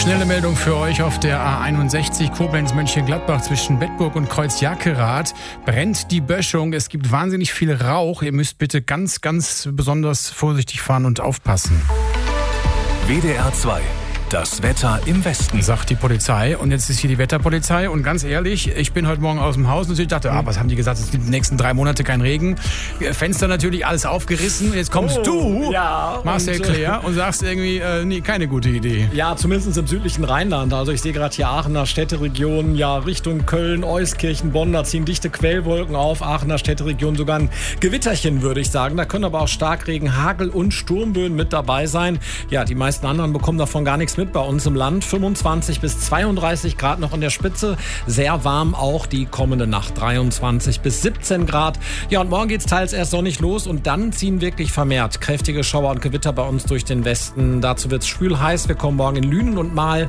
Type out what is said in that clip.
Schnelle Meldung für euch auf der A61 Koblenz-Mönchengladbach zwischen Bedburg und Kreuz-Jakerath. Brennt die Böschung. Es gibt wahnsinnig viel Rauch. Ihr müsst bitte ganz, ganz besonders vorsichtig fahren und aufpassen. WDR 2. Das Wetter im Westen, sagt die Polizei. Und jetzt ist hier die Wetterpolizei. Und ganz ehrlich, ich bin heute Morgen aus dem Haus und ich dachte, was haben die gesagt? Es gibt die nächsten 3 Monate kein Regen. Fenster natürlich alles aufgerissen. Jetzt kommst du, Marcel Claire, und sagst irgendwie, nee, keine gute Idee. Ja, zumindest im südlichen Rheinland. Also ich sehe gerade hier Aachener Städteregion, ja, Richtung Köln, Euskirchen, Bonn, da ziehen dichte Quellwolken auf. Aachener Städteregion sogar ein Gewitterchen, würde ich sagen. Da können aber auch Starkregen, Hagel und Sturmböen mit dabei sein. Ja, die meisten anderen bekommen davon gar nichts mit bei uns im Land. 25 bis 32 Grad noch in der Spitze. Sehr warm auch die kommende Nacht. 23 bis 17 Grad. Ja, und morgen geht's teils erst sonnig los und dann ziehen wirklich vermehrt kräftige Schauer und Gewitter bei uns durch den Westen. Dazu wird's schwül heiß. Wir kommen morgen in Lünen und Mahl